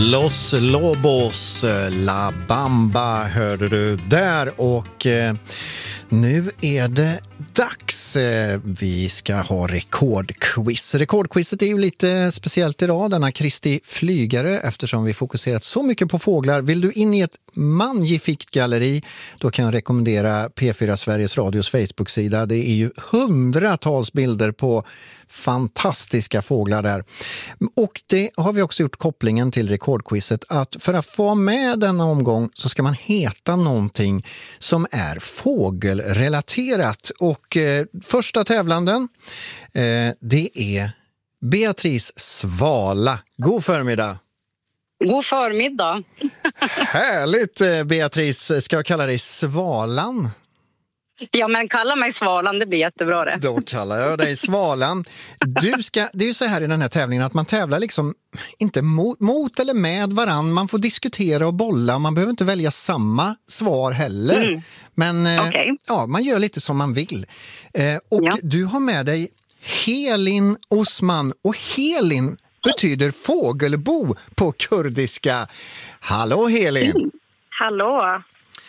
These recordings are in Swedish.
Los Lobos, La Bamba hörde du där och nu är det dags. Vi ska ha rekordquiz. Rekordquizet är ju lite speciellt idag, denna Kristi flygare, eftersom vi fokuserat så mycket på fåglar. Vill du in i ett magnifikt galleri, då kan jag rekommendera P4 Sveriges Radios Facebook-sida. Det är ju hundratals bilder på fantastiska fåglar där. Och det har vi också gjort kopplingen till rekordquizet, att för att få med denna omgång så ska man heta någonting som är fågelrelaterat. Och första tävlanden, det är Beatrice Svala. God förmiddag. God förmiddag. Härligt, Beatrice. Ska jag kalla dig Svalan? Ja, men kalla mig Svalan, det blir jättebra det. Då kallar jag dig Svalan. Det är ju så här i den här tävlingen att man tävlar liksom inte mot eller med varann. Man får diskutera och bolla. Man behöver inte välja samma svar heller. Men ja, man gör lite som man vill. Du har med dig Helin Osman. Och Helin betyder fågelbo på kurdiska. Hallå Helin! Hallå!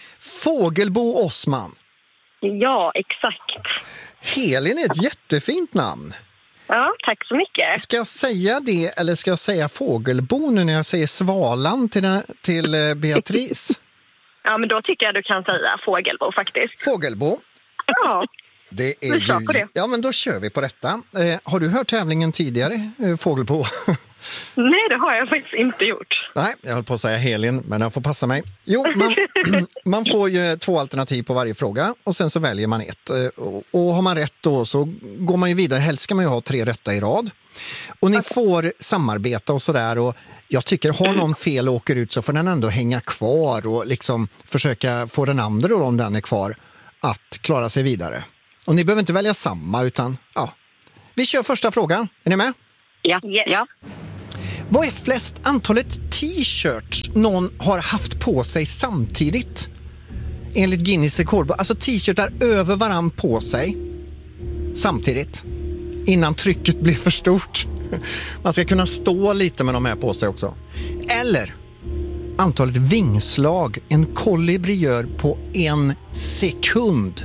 Fågelbo Osman. Ja, exakt. Helin är ett jättefint namn. Ja, tack så mycket. Ska jag säga det eller ska jag säga fågelbo nu när jag säger Svalan till Beatrice? Ja, men då tycker jag du kan säga fågelbo faktiskt. Fågelbo? Ja. Det är ju... på det. Ja, men då kör vi på detta. Har du hört tävlingen tidigare, Fågelbo? Nej, det har jag faktiskt inte gjort. Nej, jag höll på att säga Helin, men jag får passa mig. Jo, man får ju 2 alternativ på varje fråga och sen så väljer man ett. Och har man rätt då så går man ju vidare. Helst ska man ju ha 3 rätta i rad. Och ni får samarbeta och sådär. Och jag tycker, har någon fel och åker ut så får den ändå hänga kvar och liksom försöka få den andra då, om den är kvar, att klara sig vidare. Och ni behöver inte välja samma utan, ja. Vi kör första frågan. Är ni med? Ja. Vad är flest antalet t-shirts någon har haft på sig samtidigt? Enligt Guinness rekord. Alltså t-shirtar över varann på sig samtidigt. Innan trycket blir för stort. Man ska kunna stå lite med de här på sig också. Eller antalet vingslag en kolibri gör på 1 sekund.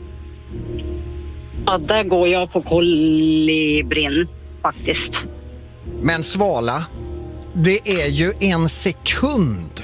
Ja, där går jag på kolibrin faktiskt. Men Svala, det är ju 1 sekund.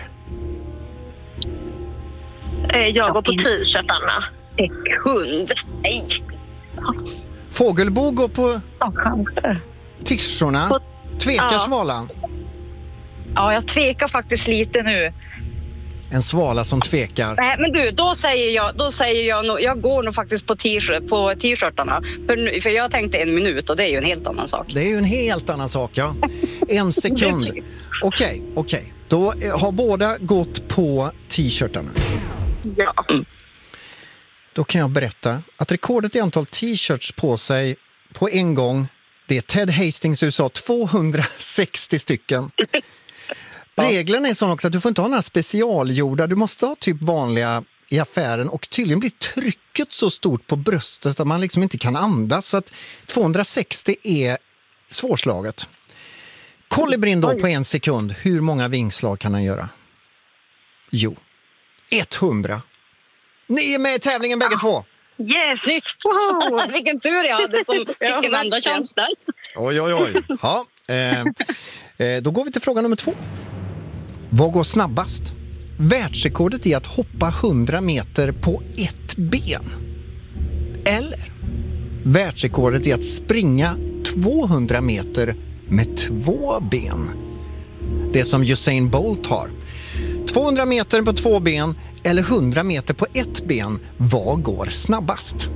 Jag går på t-shirtarna. Sekund. Nej. Fågelbo går på t-shirtarna. Tvekar Svalan? Ja, jag tvekar faktiskt lite nu. En svala som tvekar. Nej, men du, då säger jag går nog faktiskt på t-shirtarna. För jag tänkte 1 minut och det är ju en helt annan sak. Det är ju en helt annan sak, ja. 1 sekund. Okej. Då har båda gått på t-shirtarna. Ja. Då kan jag berätta att rekordet i antal t-shirts på sig på en gång, det är Ted Hastings USA, 260 stycken. Reglerna är sån också att du får inte ha några specialgjorda. Du måste ha typ vanliga i affären och tydligen blir trycket så stort på bröstet att man liksom inte kan andas. Så att 260 är svårslaget. Kolibrin då på 1 sekund. Hur många vingslag kan han göra? Jo, 100. Ni är med i tävlingen bägge två. Yes, snyggt! Vilken tur jag hade som fick en enda chans där. Oj. Ja, då går vi till fråga nummer 2. Vad går snabbast? Världsrekordet är att hoppa 100 meter på 1 ben. Eller världsrekordet är att springa 200 meter med 2 ben. Det som Usain Bolt har. 200 meter på 2 ben eller 100 meter på 1 ben. Vad går snabbast?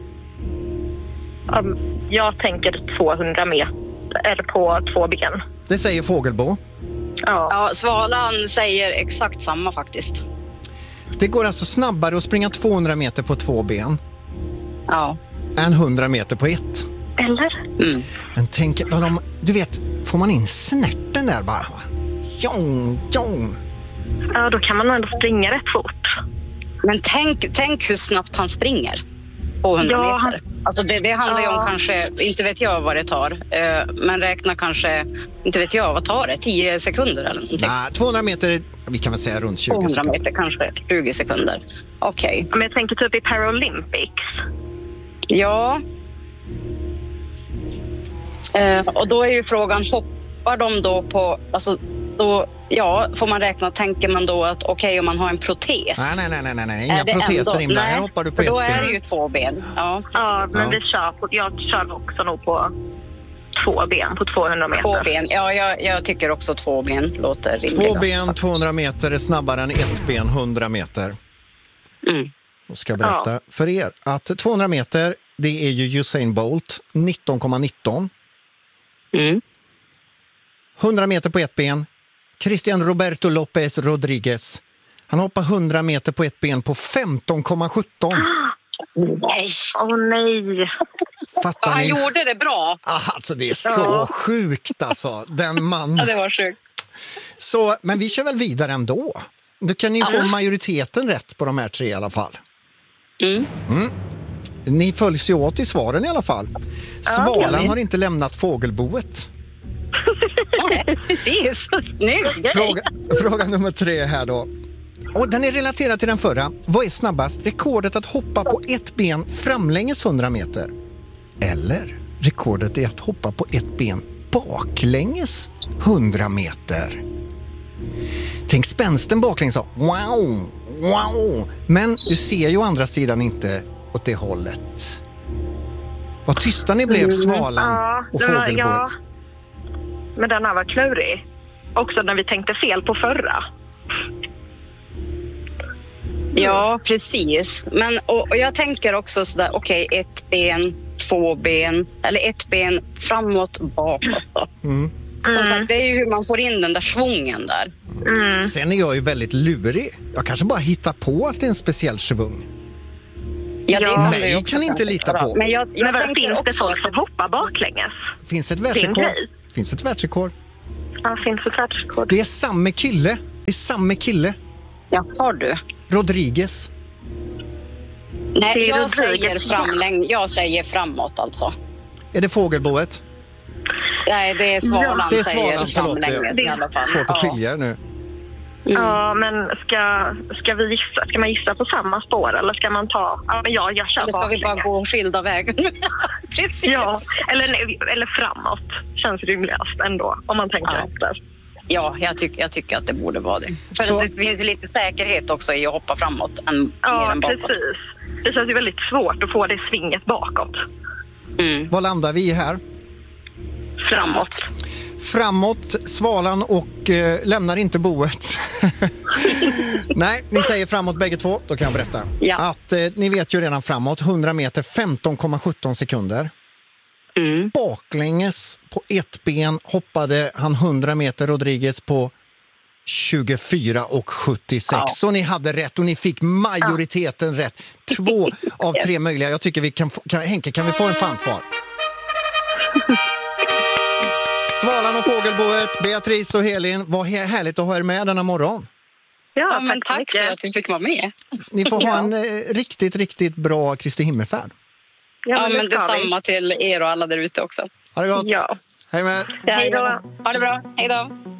Jag tänker 200 meter eller på 2 ben. Det säger Fågelbo. Ja, Svalan säger exakt samma faktiskt. Det går alltså snabbare att springa 200 meter på 2 ben. Ja. Än 100 meter på 1. Eller? Men tänk, du vet, får man in snärten där bara? Jong. Ja, då kan man ändå springa rätt fort. Men tänk hur snabbt han springer. 200 meter. Alltså det handlar ju om kanske, inte vet jag vad det tar, men räkna kanske, inte vet jag vad tar det, 10 sekunder eller någonting. Nej, 200 meter, vi kan väl säga runt 20 200 sekunder. meter kanske, 20 sekunder. Okej. Men jag tänker typ i Paralympics. Ja. Och då är ju frågan, hoppar de då på, alltså då, ja, får man räkna, tänker man då att okej, om man har en protes. Nej, inga proteser in där. Här hoppar du på ett då ben. är det ju 2 ben. Ja, Ja, men Ja. jag kör också nog på 2 ben på 200 meter. 2 ben. Ja, jag tycker också 2 ben låter rimligast. 2 ben, 200 meter är snabbare än 1 ben, 100 meter. Mm. Då ska jag berätta för er att 200 meter, det är ju Usain Bolt, 19,19. Mm. 100 meter på ett ben, Cristian Roberto López Rodríguez. Han hoppar 100 meter på ett ben på 15,17. Nej. Nej. Fattar Han ni? gjorde det bra. Alltså det är så sjukt alltså. Den man. Ja, det var sjukt. Så, men vi kör väl vidare ändå. Då kan ni få majoriteten rätt på de här 3 i alla fall. Mm. Ni följs ju åt i svaren i alla fall. Svalan ja. har inte lämnat fågelboet. Nej, precis. Snygg grej. Fråga nummer 3 här då. Och den är relaterad till den förra. Vad är snabbast? Rekordet att hoppa på ett ben framlänges 100 meter? Eller rekordet är att hoppa på ett ben baklänges 100 meter? Tänk spänsten baklänges så. Wow, wow. Men du ser ju å andra sidan inte åt det hållet. Vad tysta ni blev, svalan och fågelboet. Ja. Men den här var klurig. Också när vi tänkte fel på förra. Ja, precis. Men, och jag tänker också sådär, okej, 1 ben, 2 ben, eller 1 ben framåt, bakåt då. Som sagt, det är ju hur man får in den där svungen där. Sen är jag ju väldigt lurig. Jag kanske bara hittar på att det är en speciell svung. Ja, det kan Nej, jag också kan inte kanske lita göra. på. Men jag Men tänker finns det också folk att som hoppar baklänges? Finns ett Det är en världsrekord? grej. Finns ett världsrekord? Ja, finns ett världsrekord. Det är samma kille. Det är samma kille. Ja, har du? Rodriguez. Nej, Det är jag Rodriguez. jag säger framåt alltså. Är det fågelboet? Nej, det är svalan, Det är säger svalan, förlåt. framlänges i alla fall. Svårt att skilja er nu. Ja, men ska vi gissa? Ska man gissa på samma spår eller ska man ta... Ja, men jag kör Eller ska vi bara baklänges. gå skilda vägar? Precis. Ja, eller framåt. Känns rimligast ändå, om man tänker efter. Ja, jag tycker att det borde vara det. För Så- det finns ju lite säkerhet också i att hoppa framåt mer Ja, än bakåt. precis. Det känns ju väldigt svårt att få det svinget bakåt. Mm. Vad landar vi här? Framåt. Framåt, svalan och lämnar inte boet. Nej, ni säger framåt bägge två. Då kan jag berätta. Ja. Att ni vet ju redan framåt. 100 meter, 15,17 sekunder. Mm. Baklänges på ett ben hoppade han 100 meter Rodriguez på 24,76. Ja. Så ni hade rätt och ni fick majoriteten rätt. 2 av 3 möjliga. Jag tycker vi kan få, Henke, kan vi få en fanfar? Svalan och fågelboet, Beatrice och Helin, vad härligt att ha er med denna morgon. Ja, men tack så tack för mycket. att vi fick vara med. Ni får ha en riktigt, riktigt bra Kristi himmelfärd. Ja, men det ska vi. detsamma till er och alla där ute också. Ha det gott. Ja. Hej med. Hej då. Ha det bra. Hej då.